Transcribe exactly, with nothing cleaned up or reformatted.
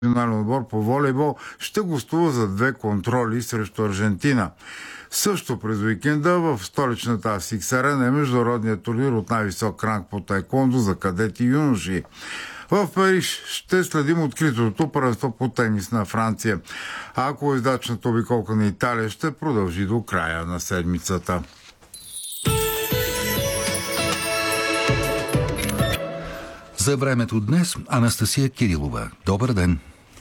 национален отбор по волейбол ще гостува за две контроли срещу Аржентина. Също през уикенда в столичната Асикс Арена е международният турнир от най-висок ранг по таеквондо за кадети и юноши. В Париж ще следим откритото първенство по тенис на Франция, а ако издачната обиколка на Италия ще продължи до края на седмицата. За времето днес Анастасия Кирилова. Добър ден!